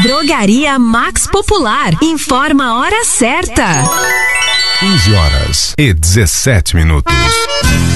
Drogaria Max Popular. Informa a hora certa. 15h17.